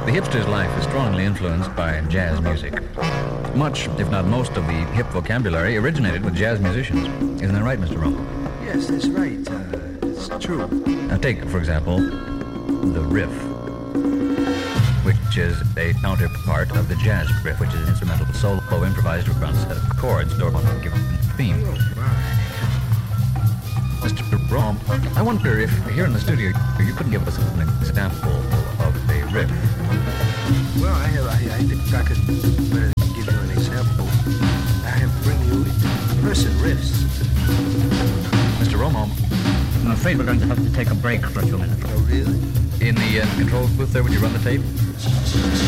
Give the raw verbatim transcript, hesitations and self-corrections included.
The hipster's life is strongly influenced by jazz music. Much, if not most, of the hip vocabulary originated with jazz musicians. Isn't that right, Mister Romo? Yes, that's right. Uh, it's true. Now take, for example, the riff, which is a counterpart of the jazz riff, which is an instrumental solo improvised around a set of chords or on a given theme. Mister Romo, I wonder if here in the studio you couldn't give us an example of a riff. Well, I have. I, I think I could better give you an example. I have bring you person riffs. Mister Romo, I'm afraid we're going to have to take a break for a few minutes. Oh, really? in the uh, controls booth there, would you run the tape?